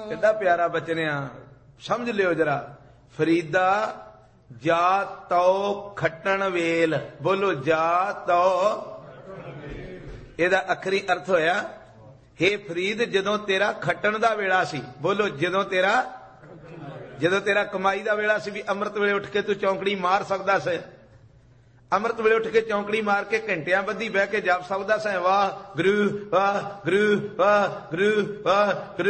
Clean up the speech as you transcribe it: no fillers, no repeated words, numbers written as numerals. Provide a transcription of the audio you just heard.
ਕਿੱਡਾ ਪਿਆਰਾ ਬਚਨ ਆ, ਸਮਝ ਲਿਓ ਜਰਾ। ਫਰੀਦਾ ਜਾ ਤਉ ਖੱਟਣ ਵੇਲ, ਬੋਲੋ ਜਾ ਤਉ। ਇਹਦਾ ਅਖਰੀ ਅਰਥ ਹੋਇਆ, ਹੇ ਫਰੀਦ ਜਦੋਂ ਤੇਰਾ ਖੱਟਣ ਦਾ ਵੇਲਾ ਸੀ, ਬੋਲੋ ਜਦੋਂ ਤੇਰਾ ਕਮਾਈ ਦਾ ਵੇਲਾ ਸੀ, ਵੀ ਅੰਮ੍ਰਿਤ ਵੇਲੇ ਉੱਠ ਕੇ ਤੂੰ ਚੌਂਕੜੀ ਮਾਰ ਸਕਦਾ ਸੀ, ਅੰਮ੍ਰਿਤ ਵੇਲੇ ਉੱਠ ਕੇ ਚੌਂਕੜੀ ਮਾਰ ਕੇ ਘੰਟਿਆਂ ਬੱਧੀ ਬਹਿ ਕੇ ਜਪ ਸਕਦਾ ਸੀ, ਵਾਹ ਗੁਰੂ ਵਾਹ ਗੁਰੂ ਵਾਹ ਗੁਰੂ ਵਾਹ ਗੁਰੂ।